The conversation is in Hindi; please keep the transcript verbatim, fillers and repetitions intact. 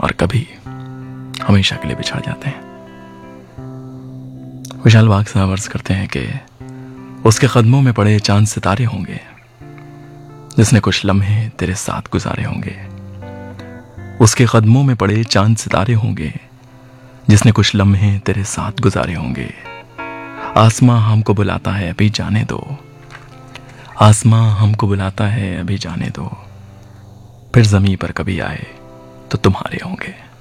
और कभी हमेशा के लिए बिछड़ जाते हैं। विशाल बाग साहब अर्ज करते हैं कि उसके कदमों में पड़े चांद सितारे होंगे जिसने कुछ लम्हे तेरे साथ गुजारे होंगे। उसके कदमों में पड़े चांद सितारे होंगे जिसने कुछ लम्हे तेरे साथ गुजारे होंगे। आसमां हमको बुलाता है अभी जाने दो, आसमां हमको बुलाता है अभी जाने दो, फिर जमीन पर कभी आए तो तुम्हारे होंगे।